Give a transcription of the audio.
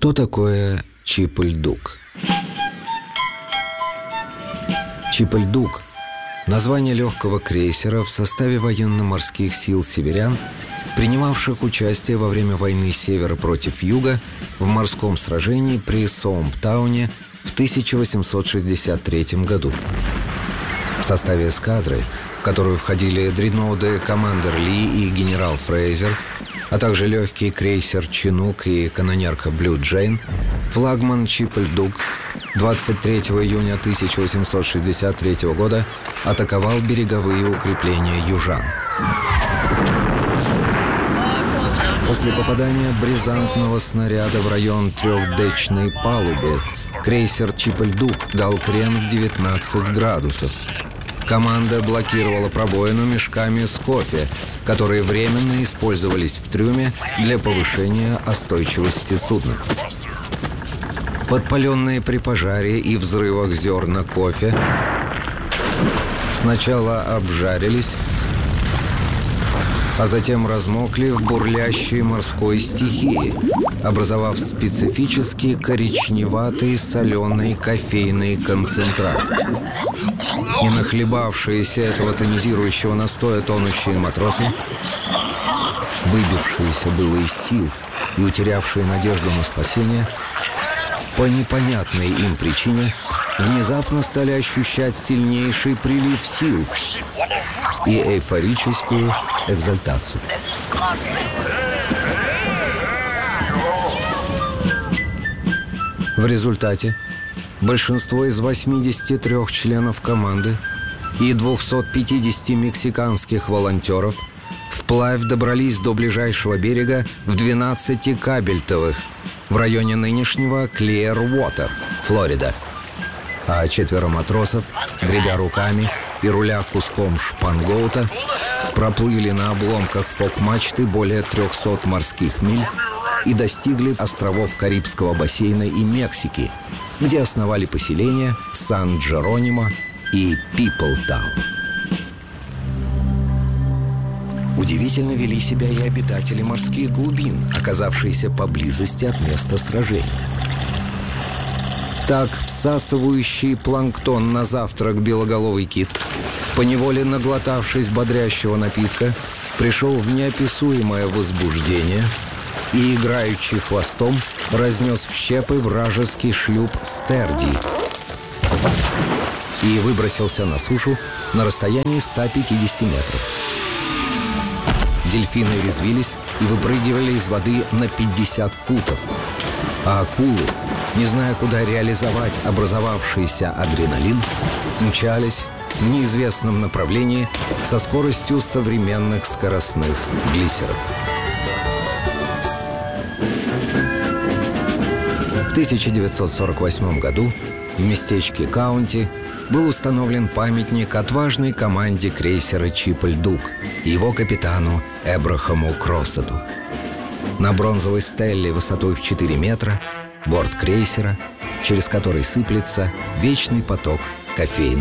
Что такое Чиполь-Дук? Чиполь-Дук – название легкого крейсера в составе военно-морских сил северян, принимавших участие во время войны Севера против Юга в морском сражении при Соумптауне в 1863 году. В составе эскадры, в которую входили дредноуты «Командер Ли» и «Генерал Фрейзер», а также легкий крейсер «Чинук» и канонерка «Блю Джейн», флагман Чиполь-Дук 23 июня 1863 года атаковал береговые укрепления южан. После попадания бризантного снаряда в район трехдечной палубы крейсер Чиполь-Дук дал крен в 19 градусов. Команда блокировала пробоину мешками с кофе, которые временно использовались в трюме для повышения остойчивости судна. Подпаленные при пожаре и взрывах зерна кофе сначала обжарились, а затем размокли в бурлящей морской стихии, образовав специфический коричневатый соленый кофейный концентрат. И нахлебавшиеся этого тонизирующего настоя тонущие матросы, выбившиеся было из сил и утерявшие надежду на спасение, по непонятной им причине внезапно стали ощущать сильнейший прилив сил и эйфорическую экзальтацию. В результате большинство из 83 членов команды и 250 мексиканских волонтеров вплавь добрались до ближайшего берега в 12 кабельтовых в районе нынешнего Клиэр-Уотер, Флорида. А 4 матросов, гребя руками и руля куском шпангоута, проплыли на обломках фок-мачты более 300 морских миль и достигли островов Карибского бассейна и Мексики, где основали поселения Сан-Джеронимо и Пиплтаун. Удивительно вели себя и обитатели морских глубин, оказавшиеся поблизости от места сражения. Так, всасывающий планктон на завтрак белоголовый кит, поневоле наглотавшись бодрящего напитка, пришел в неописуемое возбуждение и, играючи хвостом, разнес в щепы вражеский шлюп «Стерди» и выбросился на сушу на расстоянии 150 метров. Дельфины резвились и выпрыгивали из воды на 50 футов, а акулы, не зная, куда реализовать образовавшийся адреналин, мчались в неизвестном направлении со скоростью современных скоростных глиссеров. В 1948 году в местечке Каунти был установлен памятник отважной команде крейсера Чиполь-Дук и его капитану Эбрахаму Кроссету. На бронзовой стелле высотой в 4 метра борт крейсера, через который сыплется вечный поток кофейных